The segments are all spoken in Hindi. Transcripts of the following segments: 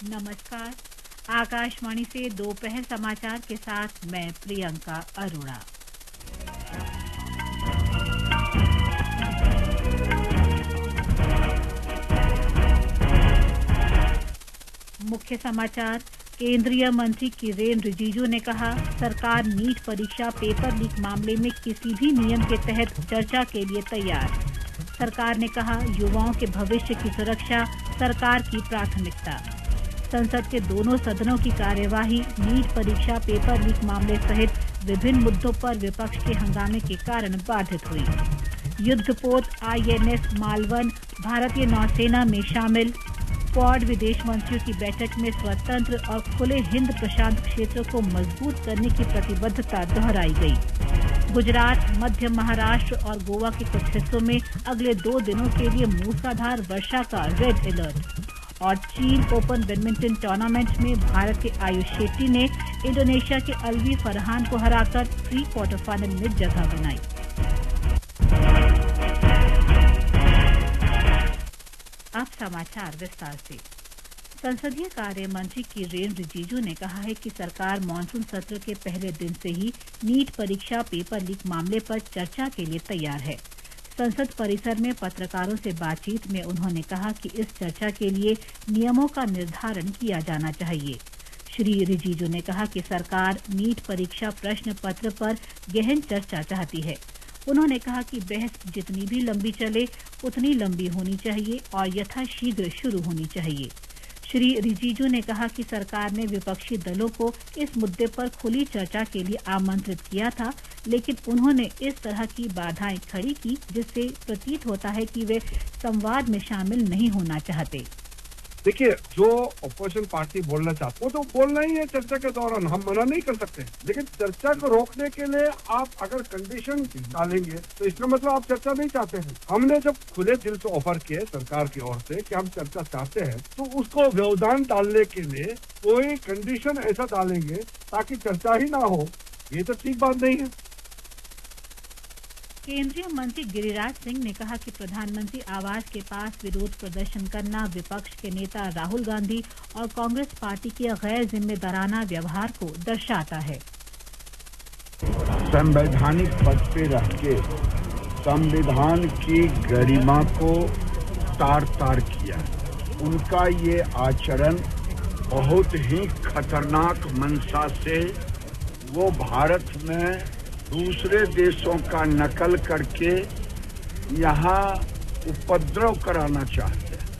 नमस्कार। आकाशवाणी से दोपहर समाचार के साथ मैं प्रियंका अरोड़ा। मुख्य समाचार। केंद्रीय मंत्री किरेन रिजिजू ने कहा, सरकार नीट परीक्षा पेपर लीक मामले में किसी भी नियम के तहत चर्चा के लिए तैयार। सरकार ने कहा, युवाओं के भविष्य की सुरक्षा सरकार की प्राथमिकता। संसद के दोनों सदनों की कार्यवाही नीट परीक्षा पेपर लीक मामले सहित विभिन्न मुद्दों पर विपक्ष के हंगामे के कारण बाधित हुई। युद्धपोत INS मालवन भारतीय नौसेना में शामिल। क्वाड विदेश मंत्रियों की बैठक में स्वतंत्र और खुले हिंद प्रशांत क्षेत्र को मजबूत करने की प्रतिबद्धता दोहराई गई। गुजरात, मध्य महाराष्ट्र और गोवा के कुछ हिस्सों में अगले 2 दिनों के लिए मूसलाधार वर्षा का रेड अलर्ट। और चीन ओपन बैडमिंटन टूर्नामेंट में भारत के आयुष शेट्टी ने इंडोनेशिया के अलवी फरहान को हराकर प्री क्वार्टर फाइनल में जगह बनाई। अब समाचार विस्तार से। संसदीय कार्य मंत्री किरेन रिजिजू ने कहा है कि सरकार मानसून सत्र के पहले दिन से ही नीट परीक्षा पेपर लीक मामले पर चर्चा के लिए तैयार है। संसद परिसर में पत्रकारों से बातचीत में उन्होंने कहा कि इस चर्चा के लिए नियमों का निर्धारण किया जाना चाहिए। श्री रिजिजू ने कहा कि सरकार नीट परीक्षा प्रश्न पत्र पर गहन चर्चा चाहती है। उन्होंने कहा कि बहस जितनी भी लंबी चले उतनी लंबी होनी चाहिए और यथाशीघ्र शुरू होनी चाहिए। श्री रिजिजू ने कहा कि सरकार ने विपक्षी दलों को इस मुद्दे पर खुली चर्चा के लिए आमंत्रित किया था, लेकिन उन्होंने इस तरह की बाधाएं खड़ी की जिससे प्रतीत होता है कि वे संवाद में शामिल नहीं होना चाहते। देखिए, जो अपोजिशन पार्टी बोलना चाहते वो तो बोलना ही है चर्चा के दौरान, हम मना नहीं कर सकते। लेकिन चर्चा को रोकने के लिए आप अगर कंडीशन डालेंगे तो इसका मतलब आप चर्चा नहीं चाहते हैं। हमने जब खुले दिल से ऑफर किए सरकार की ओर से कि हम चर्चा चाहते हैं, तो उसको व्यवधान डालने के लिए कोई कंडीशन ऐसा डालेंगे ताकि चर्चा ही ना हो, ये तो ठीक बात नहीं है। केंद्रीय मंत्री गिरिराज सिंह ने कहा कि प्रधानमंत्री आवास के पास विरोध प्रदर्शन करना विपक्ष के नेता राहुल गांधी और कांग्रेस पार्टी के गैर जिम्मेदाराना व्यवहार को दर्शाता है। संवैधानिक पद पे रह के संविधान की गरिमा को तार-तार किया। उनका ये आचरण बहुत ही खतरनाक मंशा से वो भारत में दूसरे देशों का नकल करके यहाँ उपद्रव कराना चाहते हैं।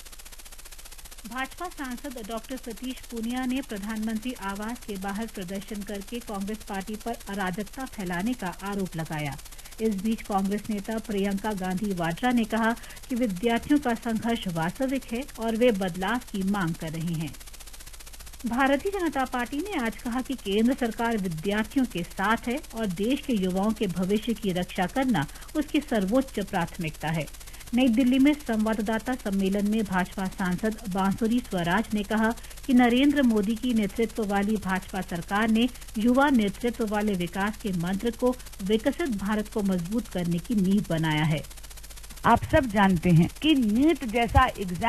भाजपा सांसद डॉक्टर सतीश पूनिया ने प्रधानमंत्री आवास के बाहर प्रदर्शन करके कांग्रेस पार्टी पर अराजकता फैलाने का आरोप लगाया। इस बीच कांग्रेस नेता प्रियंका गांधी वाड्रा ने कहा कि विद्यार्थियों का संघर्ष वास्तविक है और वे बदलाव की मांग कर रहे हैं। भारतीय जनता पार्टी ने आज कहा कि केंद्र सरकार विद्यार्थियों के साथ है और देश के युवाओं के भविष्य की रक्षा करना उसकी सर्वोच्च प्राथमिकता है। नई दिल्ली में संवाददाता सम्मेलन में भाजपा सांसद बांसुरी स्वराज ने कहा कि नरेंद्र मोदी की नेतृत्व वाली भाजपा सरकार ने युवा नेतृत्व वाले विकास के मंत्र को विकसित भारत को मजबूत करने की नींव बनाया है। आप सब जानते हैं कि नीट जैसा एग्जाम